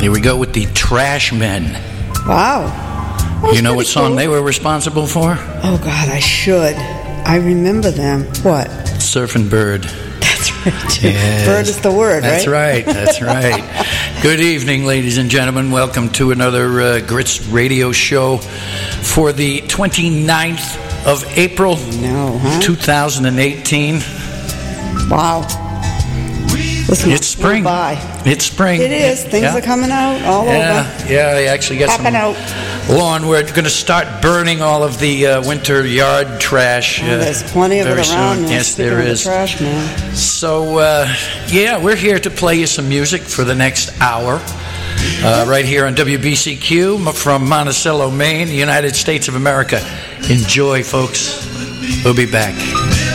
Here we go with the Trash Men. Wow. You know what song cool. they were responsible for? Oh, God, I should. I remember them. What? Surfing Bird. That's right. Yes. Bird is the word, That's right? That's right. Good evening, ladies and gentlemen. Welcome to another Grits radio show for the 29th of April, 2018. Wow. Listen, it's spring. It's spring. It is. Things are coming out all over. Yeah, they actually got Popping out. Lawn. We're going to start burning all of the winter yard trash. There's plenty of it around. Yes, there is. The trash, man. So, we're here to play you some music for the next hour. Right here on WBCQ from Monticello, Maine, the United States of America. Enjoy, folks. We'll be back.